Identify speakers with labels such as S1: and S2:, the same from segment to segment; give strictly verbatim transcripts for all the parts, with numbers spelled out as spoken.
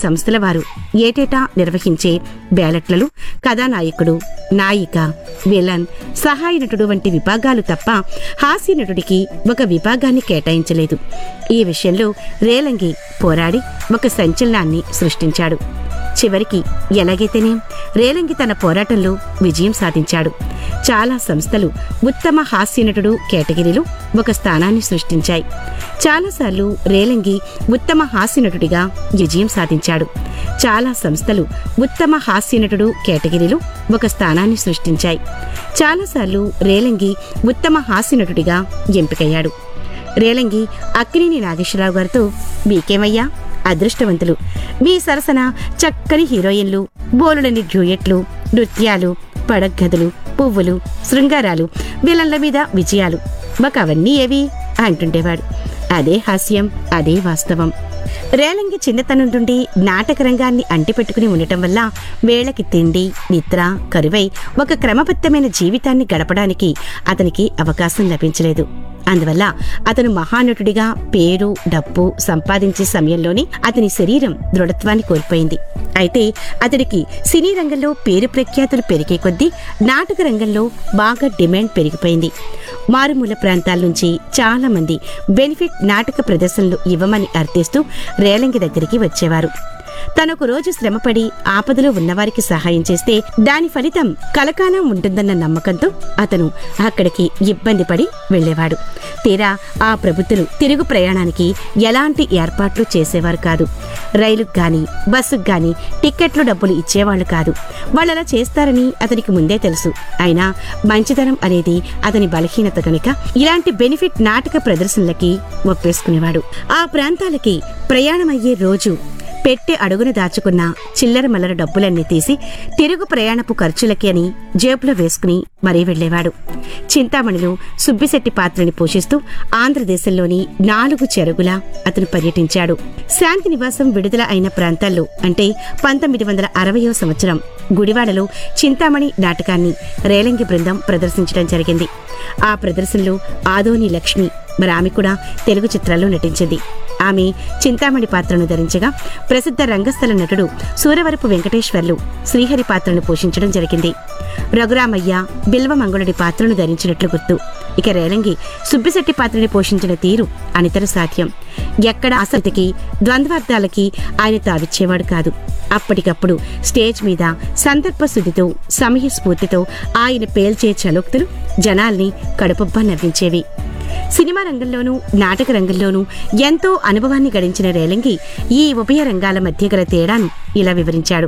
S1: సంస్థల వారు ఏటేటా నిర్వహించే బ్యాలెట్లలో కథానాయకుడు, నాయిక, విలన్, సహాయ నటుడు వంటి విభాగాలు తప్ప హాస్య నటుడికి ఒక విభాగాన్ని కేటాయించలేదు. ఈ విషయంలో రేలంగి పోరాడి ఒక సంచలనాన్ని సృష్టించాడు. చివరికి ఎలాగైతేనే రేలంగి తన పోరాటంలో విజయం సాధించాడు. చాలా సంస్థలు ఉత్తమ హాస్యనటుడు కేటగిరీలో ఒక స్థానాన్ని సృష్టించాయి. చాలాసార్లు రేలంగి ఉత్తమ హాస్యనటుడిగా విజయం సాధించాడు. చాలా సంస్థలు ఉత్తమ హాస్యనటుడు కేటగిరీలో ఒక స్థానాన్ని సృష్టించాయి. చాలాసార్లు రేలంగి ఉత్తమ హాస్యనటుడిగా ఎంపికయ్యాడు. రేలంగి అక్కినేని నాగేశ్వరరావు గారితో, మీకేమయ్యా అదృష్టవంతులు, మీ సరసన చక్కని హీరోయిన్లు, బోలుడని డ్యూయెట్లు, నృత్యాలు, పడగ్గదులు, పువ్వులు, శృంగారాలు, విలన్ల మీద విజయాలు, మాకు అవన్నీ ఏవి అంటుండేవాడు. అదే హాస్యం, అదే వాస్తవం. రేలంగి చిన్నతనం నుండి నాటక రంగాన్ని అంటిపెట్టుకుని ఉండటం వల్ల వేళకి తిండి, నిద్ర కరువై ఒక క్రమబద్ధమైన జీవితాన్ని గడపడానికి అతనికి అవకాశం లభించలేదు. అందువల్ల అతను మహానటుడిగా పేరు, డబ్బు సంపాదించే సమయంలోనే అతని శరీరం దృఢత్వాన్ని కోల్పోయింది. అయితే అతడికి సినీ రంగంలో పేరు ప్రఖ్యాతులు పెరిగే కొద్దీ నాటక రంగంలో బాగా డిమాండ్ పెరిగిపోయింది. మారుమూల ప్రాంతాల నుంచి చాలా మంది బెనిఫిట్ నాటక ప్రదర్శనలు ఇవ్వమని అర్థిస్తూ రేలంగి దగ్గరికి వచ్చేవారు. తనొక రోజు శ్రమపడి ఆపదలో ఉన్నవారికి సహాయం చేస్తే దాని ఫలితం కలకాలం ఉంటుందన్న నమ్మకంతో అతను అక్కడికి ఇబ్బంది పడి వెళ్లేవాడు. తీరా ఆ ప్రభుత్వలు తిరుగు ప్రయాణానికి ఎలాంటి ఏర్పాట్లు చేసేవారు కాదు. రైలుకు గాని బస్సుకు గాని టిక్కెట్లు డబ్బులు ఇచ్చేవాళ్లు కాదు. వాళ్ళలా చేస్తారని అతనికి ముందే తెలుసు. అయినా మంచితనం అనేది అతని బలహీనత కనుక ఇలాంటి బెనిఫిట్ నాటక ప్రదర్శనలకి ఒప్పేసుకునేవాడు. ఆ ప్రాంతాలకి ప్రయాణమయ్యే రోజు పెట్టె అడుగున దాచుకున్న చిల్లర మల్లర డబ్బులన్నీ తీసి తిరుగు ప్రయాణపు ఖర్చులకి అని జేబులో వేసుకుని మరీ వెళ్లేవాడు. చింతామణిలో సుబ్బిశెట్టి పాత్రని పోషిస్తూ ఆంధ్రదేశంలోని నాలుగు చెరుగులా అతను పర్యటించాడు. శాంతి నివాసం విడుదల అయిన ప్రాంతాల్లో అంటే పంతొమ్మిది వందల అరవయో సంవత్సరం గుడివాడలో చింతామణి నాటకాన్ని రేలంగి బృందం ప్రదర్శించడం జరిగింది. ఆ ప్రదర్శనలో ఆదోని లక్ష్మి, మరి ఆమె కూడా తెలుగు చిత్రాల్లో నటించింది. ఆమె చింతామణి పాత్రను ధరించగా ప్రసిద్ధ రంగస్థల నటుడు సూరవరపు వెంకటేశ్వర్లు శ్రీహరి పాత్రను పోషించడం జరిగింది. రఘురామయ్య బిల్వమంగళుడి పాత్రను ధరించినట్లు గుర్తు. ఇక రేలంగి సుబ్బిశెట్టి పాత్రని పోషించిన తీరు అనితర సాధ్యం. ఎక్కడ ఆసక్తికి ద్వంద్వార్థాలకి ఆయన తావిచ్చేవాడు కాదు. అప్పటికప్పుడు స్టేజ్ మీద సందర్భశుద్ధితో సమయస్ఫూర్తితో ఆయన పేల్చే చలోక్తులు జనాల్ని కడుపుబ్బా నవ్వించేవి. సినిమా రంగంలోనూ నాటక రంగంలోనూ ఎంతో అనుభవాన్ని గడించిన రేలంగి ఈ ఉభయ రంగాల మధ్య గల తేడాను ఇలా వివరించాడు.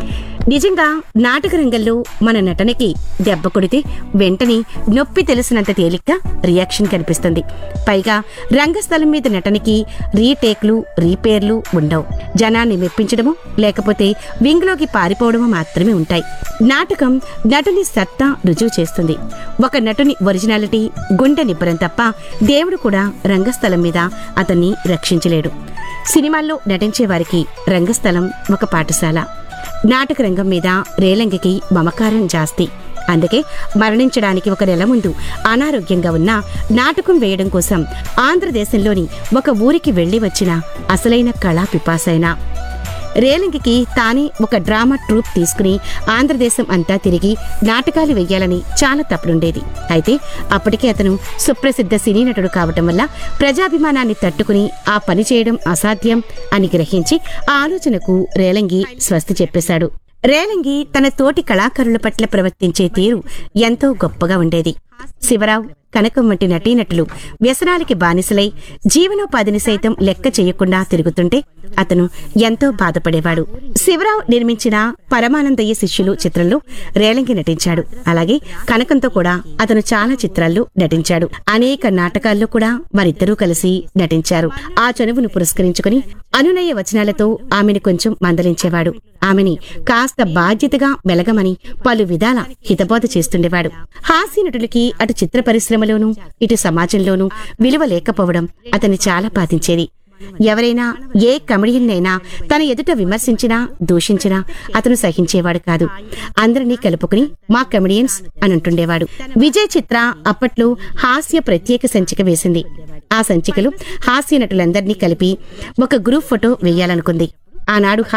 S1: నిజంగా నాటక రంగంలో మన నటనకి దెబ్బ కొడితే వెంటనే నొప్పి తెలిసినంత తేలిగ్గా రియాక్షన్ కనిపిస్తుంది. పైగా రంగస్థలం మీద నటనకి రీటేక్లు, రీపేర్లు ఉండవు. జనాన్ని మెప్పించడమో లేకపోతే వింగ్లోకి పారిపోవడమో మాత్రమే ఉంటాయి. నాటకం నటుని సత్తా రుజువు చేస్తుంది. ఒక నటుని ఒరిజినాలిటీ, గుండె నిబ్బరం తప్ప దేవుడు కూడా రంగస్థలం మీద అతన్ని రక్షించలేడు. సినిమాల్లో నటించే వారికి రంగస్థలం ఒక పాఠశాల. నాటక రంగం మీద రేలంగికి మమకారం జాస్తి. అందుకే మరణించడానికి ఒక నెల ముందు అనారోగ్యంగా ఉన్న నాటకం వేయడం కోసం ఆంధ్రదేశంలోని ఒక ఊరికి వెళ్లి వచ్చిన అసలైన కళా పిపాసైన రేలంగికి తానే ఒక డ్రామా ట్రూప్ తీసుకుని ఆంధ్రదేశం అంతా తిరిగి నాటకాలు వెయ్యాలని చాలా తప్పుడుండేది. అయితే అప్పటికే అతను సుప్రసిద్ధ సినీ నటుడు కావటం వల్ల ప్రజాభిమానాన్ని తట్టుకుని ఆ పని చేయడం అసాధ్యం అని గ్రహించి ఆ ఆలోచనకు రేలంగి స్వస్తి చెప్పేశాడు. రేలంగి తన తోటి కళాకారుల పట్ల ప్రవర్తించే తీరు ఎంతో గొప్పగా ఉండేది. శివరావు, కనకం వంటి నటీనటులు వ్యసనాలకి బానిసలై జీవనోపాధిని సైతం లెక్క చేయకుండా తిరుగుతుంటే అతను ఎంతో బాధపడేవాడు. శివరావు నిర్మించిన పరమానందయ్య శిష్యులు చిత్రంలో రేలంగి నటించాడు. అలాగే కనకంతో కూడా అతను చాలా చిత్రాల్లో నటించాడు. అనేక నాటకాల్లో కూడా వారిద్దరూ కలిసి నటించారు. ఆ చనువును పురస్కరించుకుని అనునయ వచనాలతో ఆమెను కొంచెం మందలించేవాడు. ఆమెని కాస్త బాధ్యతగా మెలగమని పలు విధాల హితబోధ చేస్తుండేవాడు. హాస్య నటులకి అటు చిత్ర పరిశ్రమలోనూ ఇటు సమాజంలోనూ విలువ లేకపోవడం అతన్ని చాలా బాధించేది. ఎవరైనా ఏ కమెడియన్నైనా తన ఎదుట విమర్శించినా దూషించినా అతను సహించేవాడు కాదు. అందరినీ కలుపుకుని మా కమెడియన్స్ అని అంటుండేవాడు. విజయ్ చిత్ర అప్పట్లో హాస్య ప్రత్యేక సంచిక వేసింది. ఆ సంచికలో హాస్య నటులందరినీ కలిపి ఒక గ్రూప్ ఫోటో వేయాలనుకుంది. ఆనాడు